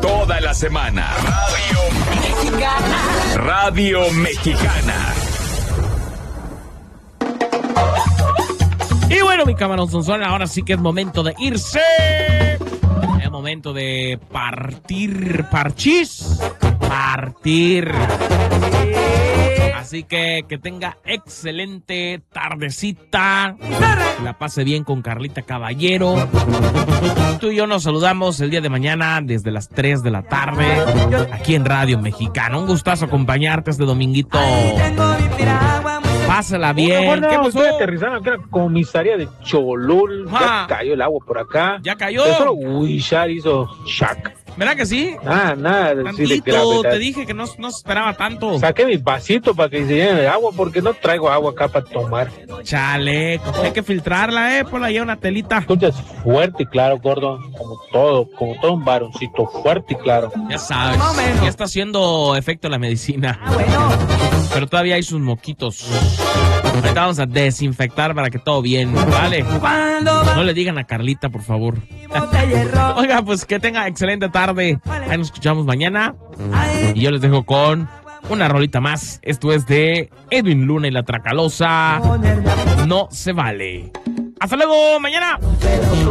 toda la semana. Radio Mexicana. Y bueno, mi camarón Sonson, ahora sí que es momento de irse. Es momento de partir, parchís. Partir. Así que tenga excelente tardecita. Que la pase bien con Carlita Caballero. Tú y yo nos saludamos el día de mañana desde las 3 de la tarde. Aquí en Radio Mexicana. Un gustazo acompañarte este dominguito. Pásala bien. No, ¿Qué pasó? estoy aterrizando aquí en la comisaría de Cholul. Ya cayó el agua por acá. ¿Ya cayó? Pero solo Huizar hizo shock. ¿Verdad que sí? Nada de decir de Tantito, gravedad. te dije que no esperaba tanto. Saqué mi vasito para que se llene de agua porque no traigo agua acá para tomar. Chale, hay que filtrarla, ponla ahí una telita. Escuchas fuerte y claro, gordo, como todo un varoncito, fuerte y claro. Ya sabes, ya está haciendo efecto la medicina. Pero todavía hay sus moquitos. Ahorita vamos a desinfectar para que todo bien, ¿vale? No le digan a Carlita, por favor. Oiga, pues que tenga excelente tarde. Ahí nos escuchamos mañana. Y yo les dejo con una rolita más. Esto es de Edwin Luna y la Tracalosa. No se vale. Hasta luego, mañana.